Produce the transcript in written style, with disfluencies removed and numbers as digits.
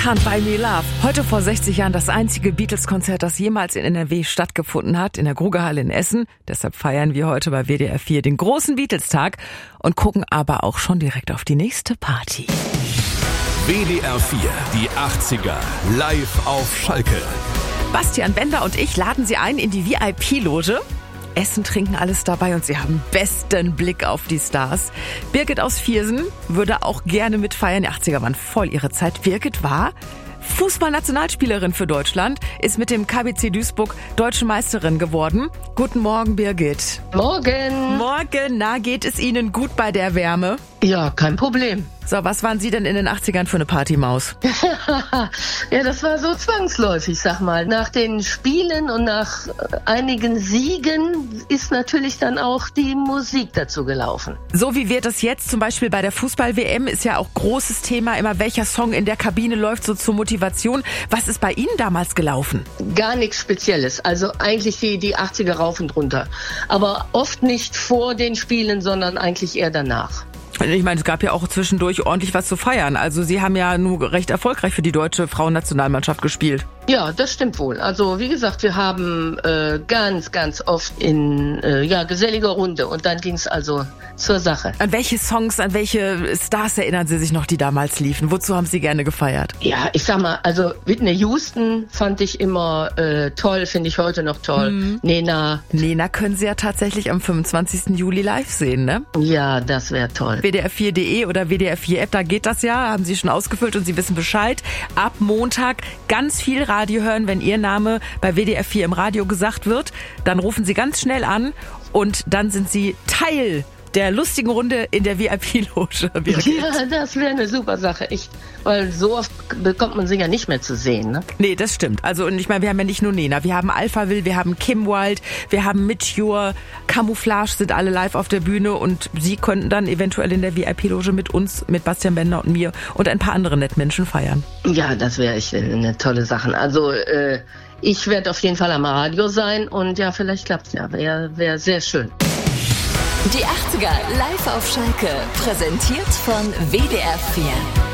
Can't Buy Me Love. Heute vor 60 Jahren das einzige Beatles-Konzert, das jemals in NRW stattgefunden hat, in der Grugehalle in Essen. Deshalb feiern wir heute bei WDR 4 den großen Beatles-Tag und gucken aber auch schon direkt auf die nächste Party. WDR 4, die 80er, live auf Schalke. Bastian Bender und ich laden Sie ein in die VIP-Loge. Essen, trinken, alles dabei und Sie haben besten Blick auf die Stars. Birgit aus Viersen würde auch gerne mitfeiern. Die 80er waren voll ihre Zeit. Birgit war Fußballnationalspielerin für Deutschland, ist mit dem KBC Duisburg Deutsche Meisterin geworden. Guten Morgen, Birgit. Morgen. Morgen, na, geht es Ihnen gut bei der Wärme? Ja, kein Problem. So, was waren Sie denn in den 80ern für eine Partymaus? Ja, das war so zwangsläufig, sag mal. Nach den Spielen und nach einigen Siegen ist natürlich dann auch die Musik dazu gelaufen. So wie wird es jetzt zum Beispiel bei der Fußball-WM, ist ja auch großes Thema immer, welcher Song in der Kabine läuft so zur Motivation. Was ist bei Ihnen damals gelaufen? Gar nichts Spezielles. Also eigentlich die 80er rauf und runter. Aber oft nicht vor den Spielen, sondern eigentlich eher danach. Ich meine, es gab ja auch zwischendurch ordentlich was zu feiern. Also Sie haben ja nur recht erfolgreich für die deutsche Frauennationalmannschaft gespielt. Ja, das stimmt wohl. Also wie gesagt, wir haben ganz oft in geselliger Runde und dann ging es also zur Sache. An welche Songs, an welche Stars erinnern Sie sich noch, die damals liefen? Wozu haben Sie gerne gefeiert? Ja, ich sag mal, also Whitney Houston fand ich immer toll, finde ich heute noch toll. Nena können Sie ja tatsächlich am 25. Juli live sehen, ne? Ja, das wäre toll. WDR4.de oder WDR4-App, da geht das ja, haben Sie schon ausgefüllt und Sie wissen Bescheid. Ab Montag ganz viel Radio hören, wenn Ihr Name bei WDR 4 im Radio gesagt wird, dann rufen Sie ganz schnell an und dann sind Sie Teil der lustigen Runde in der VIP-Loge. Ja, das wäre eine super Sache, echt. Weil so oft bekommt man sie ja nicht mehr zu sehen, ne? Nee, das stimmt. Also, und ich meine, wir haben ja nicht nur Nena, wir haben Alphaville, wir haben Kim Wilde, wir haben Meteor, Camouflage sind alle live auf der Bühne und Sie könnten dann eventuell in der VIP-Loge mit uns, mit Bastian Bender und mir und ein paar anderen Nettmenschen feiern. Ja, das wäre echt eine tolle Sache. Also, ich werde auf jeden Fall am Radio sein und ja, vielleicht klappt's ja. Wäre sehr schön. Die 80er live auf Schalke, präsentiert von WDR 4.